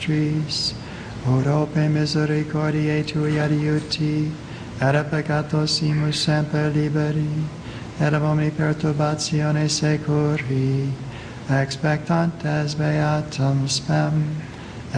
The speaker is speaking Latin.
peccatrix, ora pro misericordiae Tui adiuti, et a peccatosimus semper liberi, et ab omni perturbatione securi, expectantes beatum spem.